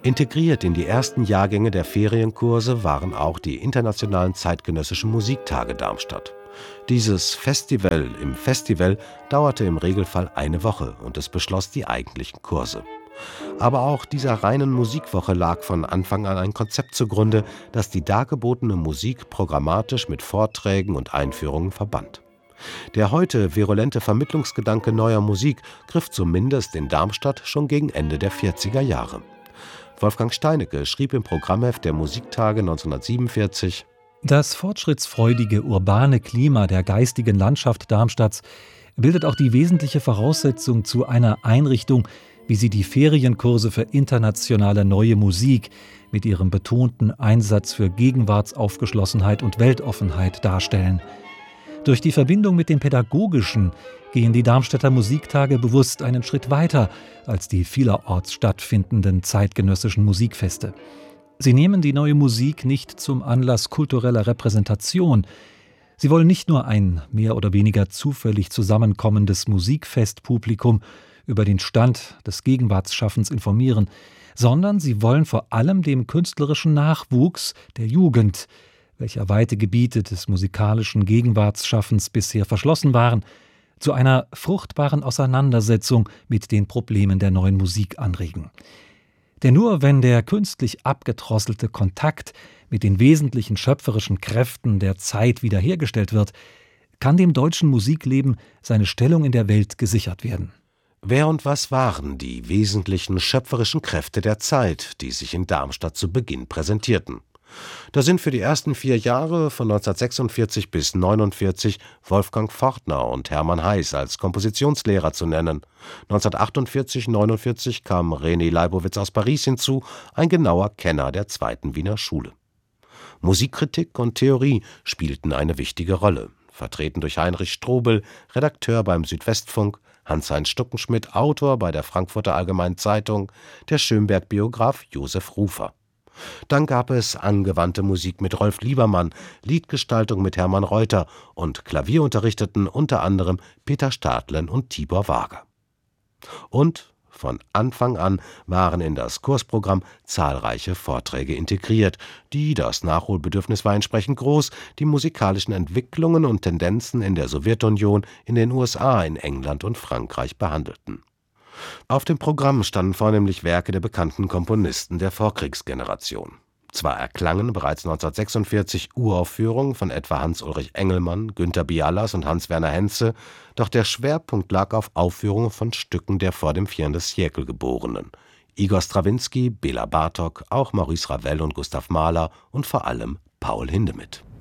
Integriert in die ersten Jahrgänge der Ferienkurse waren auch die Internationalen Zeitgenössischen Musiktage Darmstadt. Dieses Festival im Festival dauerte im Regelfall eine Woche und es beschloss die eigentlichen Kurse. Aber auch dieser reinen Musikwoche lag von Anfang an ein Konzept zugrunde, das die dargebotene Musik programmatisch mit Vorträgen und Einführungen verband. Der heute virulente Vermittlungsgedanke neuer Musik griff zumindest in Darmstadt schon gegen Ende der 40er Jahre. Wolfgang Steinecke schrieb im Programmheft der Musiktage 1947: Das fortschrittsfreudige urbane Klima der geistigen Landschaft Darmstadts bildet auch die wesentliche Voraussetzung zu einer Einrichtung, wie sie die Ferienkurse für internationale neue Musik mit ihrem betonten Einsatz für Gegenwartsaufgeschlossenheit und Weltoffenheit darstellen. Durch die Verbindung mit dem Pädagogischen gehen die Darmstädter Musiktage bewusst einen Schritt weiter als die vielerorts stattfindenden zeitgenössischen Musikfeste. Sie nehmen die neue Musik nicht zum Anlass kultureller Repräsentation. Sie wollen nicht nur ein mehr oder weniger zufällig zusammenkommendes Musikfestpublikum über den Stand des Gegenwartsschaffens informieren, sondern sie wollen vor allem dem künstlerischen Nachwuchs der Jugend, welcher weite Gebiete des musikalischen Gegenwartsschaffens bisher verschlossen waren, zu einer fruchtbaren Auseinandersetzung mit den Problemen der neuen Musik anregen. Denn nur wenn der künstlich abgedrosselte Kontakt mit den wesentlichen schöpferischen Kräften der Zeit wiederhergestellt wird, kann dem deutschen Musikleben seine Stellung in der Welt gesichert werden. Wer und was waren die wesentlichen schöpferischen Kräfte der Zeit, die sich in Darmstadt zu Beginn präsentierten? Da sind für die ersten 4 Jahre von 1946 bis 1949 Wolfgang Fortner und Hermann Heiß als Kompositionslehrer zu nennen. 1948/49 kam René Leibowitz aus Paris hinzu, ein genauer Kenner der zweiten Wiener Schule. Musikkritik und Theorie spielten eine wichtige Rolle, vertreten durch Heinrich Strobel, Redakteur beim Südwestfunk, Hans-Heinz Stuckenschmidt, Autor bei der Frankfurter Allgemeinen Zeitung, der Schönberg-Biograf Josef Rufer. Dann gab es angewandte Musik mit Rolf Liebermann, Liedgestaltung mit Hermann Reuter und Klavier unterrichteten unter anderem Peter Stadlen und Tibor Wager. Und von Anfang an waren in das Kursprogramm zahlreiche Vorträge integriert, die, das Nachholbedürfnis war entsprechend groß, die musikalischen Entwicklungen und Tendenzen in der Sowjetunion, in den USA, in England und Frankreich behandelten. Auf dem Programm standen vornehmlich Werke der bekannten Komponisten der Vorkriegsgeneration. Zwar erklangen bereits 1946 Uraufführungen von etwa Hans-Ulrich Engelmann, Günter Bialas und Hans-Werner Henze, doch der Schwerpunkt lag auf Aufführungen von Stücken der vor dem Vierende Siècle Geborenen. Igor Strawinski, Béla Bartók, auch Maurice Ravel und Gustav Mahler und vor allem Paul Hindemith.